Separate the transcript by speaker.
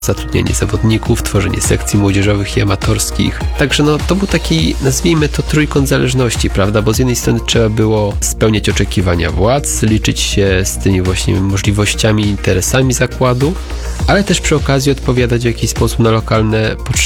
Speaker 1: zatrudnianie zawodników, tworzenie sekcji młodzieżowych i amatorskich. Także no, to był taki, nazwijmy to, trójkąt zależności, prawda? Bo z jednej strony trzeba było spełniać oczekiwania władz, liczyć się z tymi właśnie możliwościami i interesami zakładu, ale też przy okazji odpowiadać w jakiś sposób na lokalne potrzeby